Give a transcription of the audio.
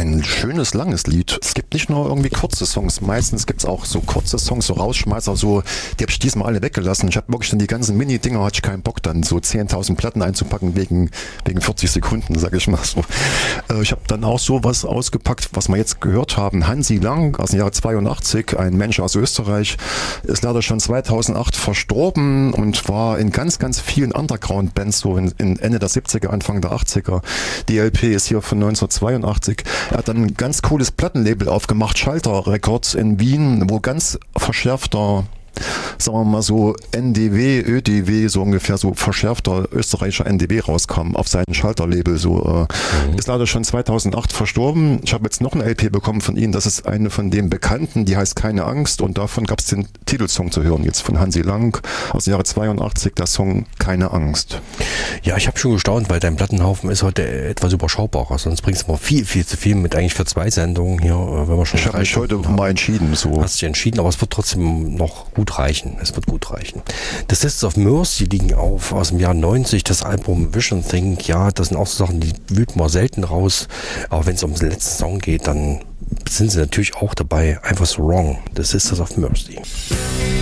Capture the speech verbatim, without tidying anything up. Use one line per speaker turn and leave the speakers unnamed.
ein schönes, langes Lied. Es gibt nicht nur irgendwie kurze Songs, meistens gibt es auch so kurze Songs, so Rausschmeißer, so, die habe ich diesmal alle weggelassen. Ich habe wirklich dann die ganzen Mini-Dinger, hatte ich keinen Bock, dann so zehntausend Platten einzupacken wegen, wegen vierzig Sekunden, sage ich mal so. Äh, ich habe dann auch so was ausgepackt, was wir jetzt gehört haben. Hansi Lang aus dem Jahre zweiundachtzig, ein Mensch aus Österreich, ist leider schon zweitausendacht verstorben und war in ganz, ganz vielen Underground-Bands so in, in Ende der siebziger, Anfang der achtziger. Die L P ist hier von neunzehnhundertzweiundachtzig. Er hat dann ein ganz cooles Plattenlabel aufgemacht, Schalter Records in Wien, wo ganz verschärfter, sagen wir mal so N D W, Ö D W, so ungefähr so verschärfter österreichischer N D W rauskam auf seinem Schalterlabel. So, äh, mhm. Ist leider schon zweitausendacht verstorben. Ich habe jetzt noch eine L P bekommen von ihm, das ist eine von den Bekannten, die heißt Keine Angst und davon gab es den Titelsong zu hören, jetzt von Hansi Lang aus dem Jahre zweiundachtzig, der Song Keine Angst.
Ja, ich habe schon gestaunt, weil dein Plattenhaufen ist heute etwas überschaubarer, sonst bringst du mal viel, viel zu viel mit, eigentlich für zwei Sendungen hier, wenn wir schon
Ich habe mich heute haben. mal entschieden. So.
Hast dich entschieden, aber es wird trotzdem noch gut reichen. Es wird gut reichen. The Sisters of Mercy liegen auf aus dem Jahr neunzig, das Album Vision Think. Ja, das sind auch so Sachen, die wühlt man selten raus. Aber wenn es um den letzten Song geht, dann sind sie natürlich auch dabei. Einfach so wrong. The Sisters of Mercy.